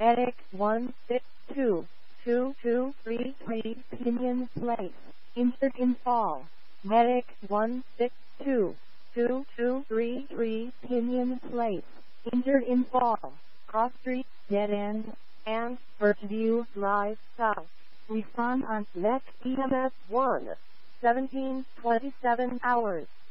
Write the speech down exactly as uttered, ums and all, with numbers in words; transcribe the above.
Medic one six two two two three three Pinion Place, injured in fall. Medic one six two two two three three Pinion Place, injured in fall. Cross Street, dead end, and Birchview Drive South. Respond on next E M S one, seventeen twenty-seven hours.